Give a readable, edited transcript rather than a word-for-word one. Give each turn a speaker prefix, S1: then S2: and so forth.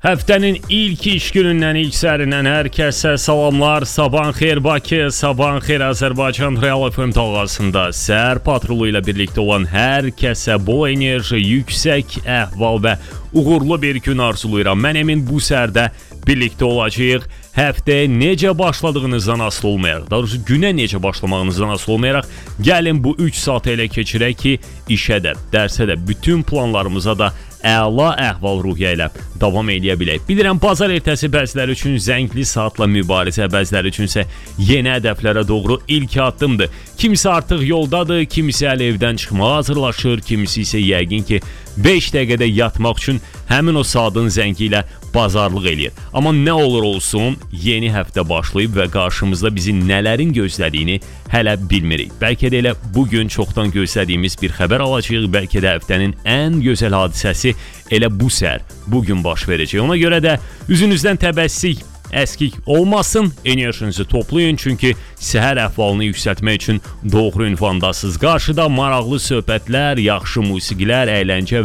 S1: Həftənin ilk iş günündən, ilk sərindən hər kəsə salamlar. Sabahın xeyir Bakı, sabahın xeyir Azərbaycan Real FM dalğasında səhər patrolu ilə birlikdə olan hər kəsə bol enerji, yüksək əhval və uğurlu bir gün arzulayıram. Mən Emin bu səhərdə birlikdə olacağıq. Həftəyə necə başladığınızdan asılı olmayaraq, daha doğrusu günə necə başlamağınızdan asılı olmayaraq, gəlin bu 3 saat elə keçirək ki, işə də, dərsə də, bütün planlarımıza da əla əhval-ruhiyyə ilə davam edə bilək. Bilirəm, bazar ertəsi bəziləri üçün zəngli saatla mübarizə, bəziləri üçünsə yeni hədəflərə doğru ilk addımdır. Kimisi artıq yoldadır, kimisi hələ evdən çıxmağa hazırlaşır, kimisi isə yəqin ki, 5 dəqiqədə yatmaq üçün həmin o saatın zəngi ilə bazarlıq eləyir. Amma nə olur olsun, yeni həftə başlayıb və qarşımızda bizi nələrin gözlədiyini hələ bilmirik. Bəlkə də elə bugün çoxdan gözlədiyimiz bir xəbər alacağıq, bəlkə də həftənin ən gözəl hadisəsi elə bu səhər, bugün baş verəcək. Ona görə də üzünüzdən təbəssük, əskik olmasın, enerjinizi toplayın, çünki səhər əhvalını yüksəltmək üçün doğru ünvandasınız. Qarşıda maraqlı söhbətlər, yaxşı musiqilər, əyləncə